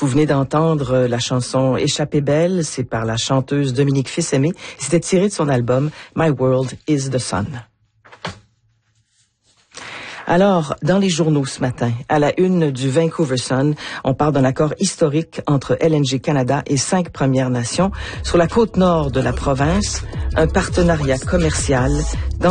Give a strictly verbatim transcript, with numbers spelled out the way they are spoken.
Vous venez d'entendre la chanson Échappée belle, c'est par la chanteuse Dominique Fils-Aimé. C'était tiré de son album My World is the Sun. Alors, dans les journaux ce matin, à la une du Vancouver Sun, on parle d'un accord historique entre L N G Canada et cinq Premières Nations sur la côte nord de la province, un partenariat commercial dans